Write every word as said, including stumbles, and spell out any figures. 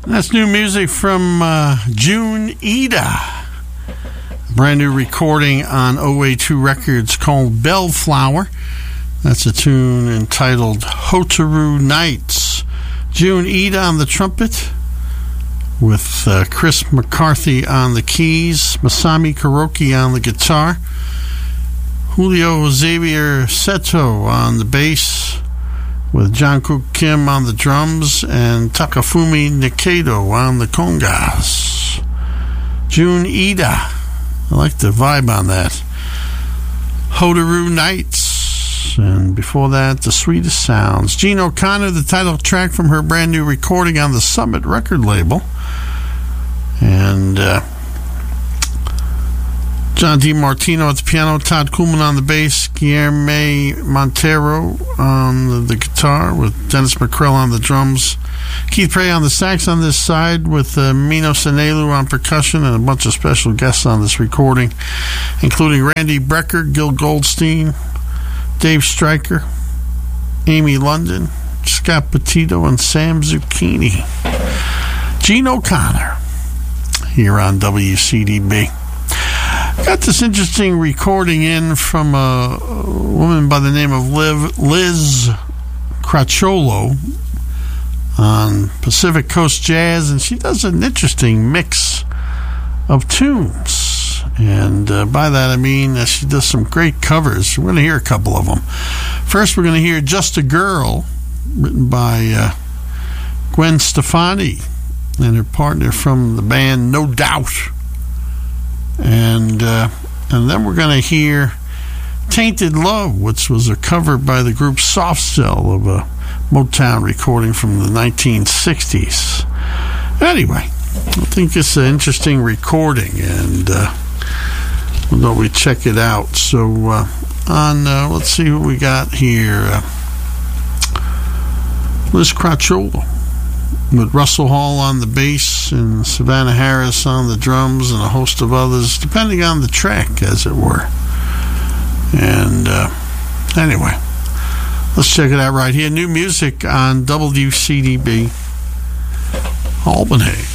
That's new music from uh, June Ida. Brand new recording on O A two Records called Bellflower. That's a tune entitled Hotaru Nights. June Ida on the trumpet, with uh, Chris McCarthy on the keys, Masami Kuroki on the guitar, Julio Xavier Seto on the bass, with Jungkook Kim on the drums, and Takafumi Nikaido on the congas. June Ida. I like the vibe on that. Hotaru Nights. And before that, The Sweetest Sounds. Jean O'Connor, the title track from her brand new recording on the Summit record label. And uh, John DiMartino at the piano, Todd Kuhlman on the bass, Guilherme Montero on the, the guitar, with Dennis McCrell on the drums, Keith Prey on the sax on this side, with uh, Mino Sanelu on percussion, and a bunch of special guests on this recording, including Randy Brecker, Gil Goldstein, Dave Stryker, Amy London, Scott Petito, and Sam Zucchini. Jean O'Connor here on W C D B. Got this interesting recording in from a woman by the name of Liv, Liz Cracciolo on Pacific Coast Jazz, and she does an interesting mix of tunes. And uh, by that I mean that she does some great covers. We're going to hear a couple of them. First, we're going to hear Just a Girl, written by uh, Gwen Stefani and her partner from the band No Doubt. And uh, and then we're going to hear Tainted Love, which was a cover by the group Soft Cell of a Motown recording from the nineteen sixties. Anyway, I think it's an interesting recording, and uh, we thought we'd check it out. So uh, on, uh, let's see who we got here. Uh, Liz Cracciolo, with Russell Hall on the bass and Savannah Harris on the drums and a host of others, depending on the track, as it were. And uh, anyway, let's check it out right here. New music on W C D B Albany.